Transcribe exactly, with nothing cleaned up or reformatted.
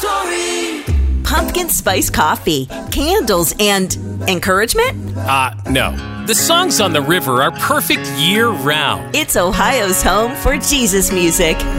story. Pumpkin spice coffee, candles, and encouragement? Uh, no. The songs on the river are perfect year-round. It's Ohio's home for Jesus music.